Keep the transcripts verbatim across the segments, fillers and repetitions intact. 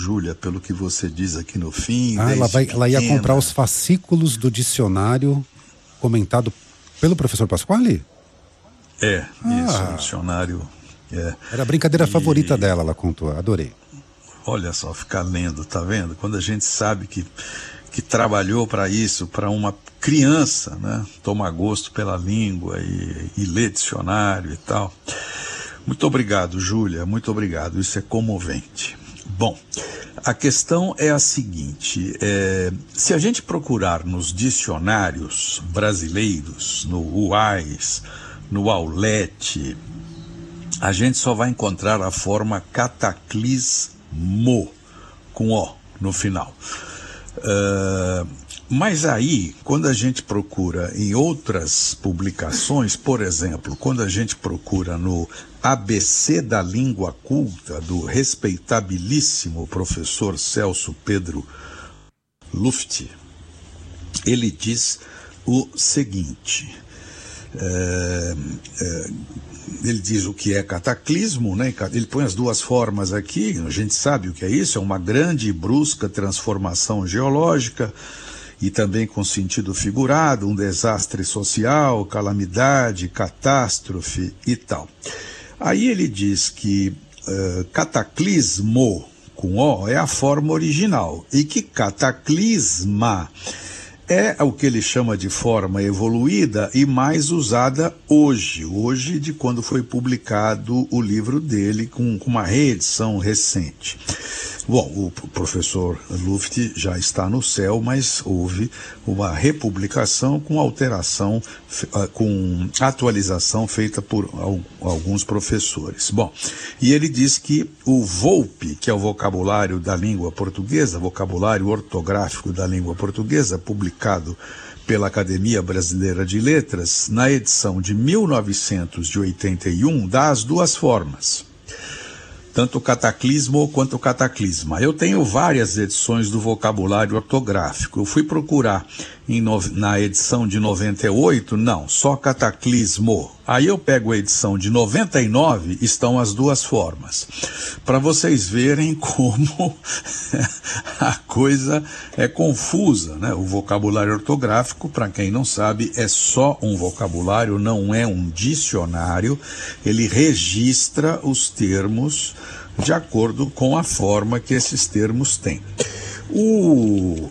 Júlia, pelo que você diz aqui no fim. Ah, ela, vai, ela ia comprar os fascículos do dicionário comentado pelo professor Pasquale? É, ah, isso, um dicionário. É. Era a brincadeira e... favorita dela, ela contou, adorei. Olha só, ficar lendo, tá vendo? Quando a gente sabe que, que trabalhou para isso, para uma criança, né? Tomar gosto pela língua e, e ler dicionário e tal. Muito obrigado, Júlia, muito obrigado, isso é comovente. Bom, a questão é a seguinte, é, se a gente procurar nos dicionários brasileiros, no UAIS, no Aulete, a gente só vai encontrar a forma cataclismo, com O no final. Uh, mas aí, quando a gente procura em outras publicações, por exemplo, quando a gente procura no A B C da Língua Culta, do respeitabilíssimo professor Celso Pedro Luft, ele diz o seguinte... É, é, ele diz o que é cataclismo, né? Ele põe as duas formas aqui, a gente sabe o que é isso, é uma grande e brusca transformação geológica e também com sentido figurado, um desastre social, calamidade, catástrofe e tal. Aí ele diz que uh, cataclismo com O é a forma original e que cataclisma é o que ele chama de forma evoluída e mais usada hoje, hoje de quando foi publicado o livro dele com, com uma reedição recente. Bom, o professor Luft já está no céu, mas houve uma republicação com alteração, com atualização feita por alguns professores. Bom, e ele diz que o VOLPE, que é o vocabulário da língua portuguesa, vocabulário ortográfico da língua portuguesa, publicado pela Academia Brasileira de Letras, na edição de mil novecentos e oitenta e um, dá as duas formas. Tanto o cataclismo quanto o cataclisma. Eu tenho várias edições do vocabulário ortográfico. Eu fui procurar em no... na edição de noventa e oito, não, só cataclismo. Aí eu pego a edição de noventa e nove, estão as duas formas. Para vocês verem como a coisa é confusa, né? O vocabulário ortográfico, para quem não sabe, é só um vocabulário, não é um dicionário. Ele registra os termos de acordo com a forma que esses termos têm. O,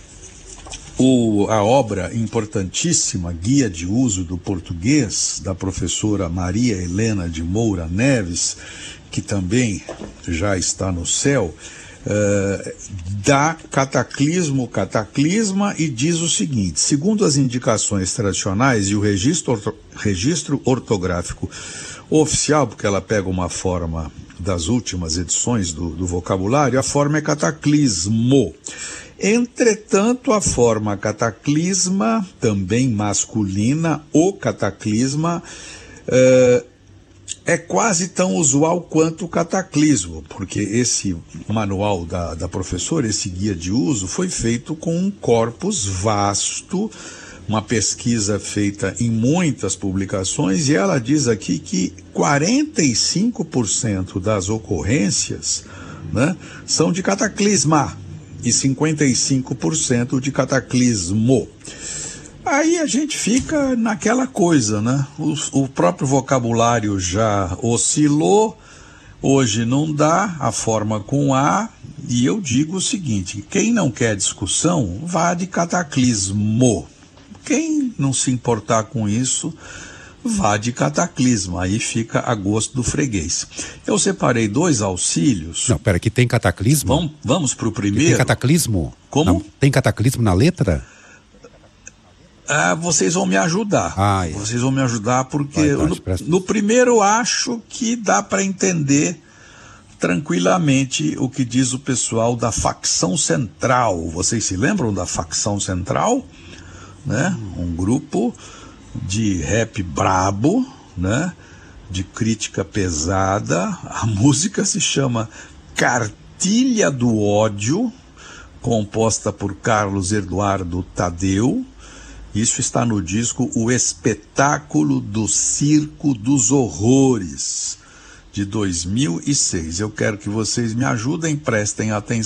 o, a obra importantíssima, Guia de Uso do Português, da professora Maria Helena de Moura Neves, que também já está no céu, uh, dá cataclismo, cataclisma e diz o seguinte: segundo as indicações tradicionais e o registro, orto, registro ortográfico oficial, porque ela pega uma forma das últimas edições do, do vocabulário, a forma é cataclismo. Entretanto, a forma cataclisma, também masculina, o cataclisma, é, é quase tão usual quanto o cataclismo, porque esse manual da, da professora, esse guia de uso, foi feito com um corpus vasto, uma pesquisa feita em muitas publicações, e ela diz aqui que quarenta e cinco por cento das ocorrências, né, são de cataclisma e cinquenta e cinco por cento de cataclismo. Aí a gente fica naquela coisa, né? O, o próprio vocabulário já oscilou, hoje não dá a forma com A, e eu digo o seguinte: quem não quer discussão, vá de cataclismo. Quem não se importar com isso, vá de cataclisma, aí fica a gosto do freguês. Eu separei dois auxílios. Não, pera, que tem cataclismo? Vamos, vamos para o primeiro. Tem cataclismo? Como? Não, tem cataclismo na letra? Ah, vocês vão me ajudar. Ah, é. Vocês vão me ajudar porque Vai, no, presta... no primeiro eu acho que dá para entender tranquilamente o que diz o pessoal da facção central. Vocês se lembram da facção central? Né? Um grupo de rap brabo, né? De crítica pesada. A música se chama Cartilha do Ódio, composta por Carlos Eduardo Tadeu. Isso está no disco O Espetáculo do Circo dos Horrores, de dois mil e seis. Eu quero que vocês me ajudem, prestem atenção.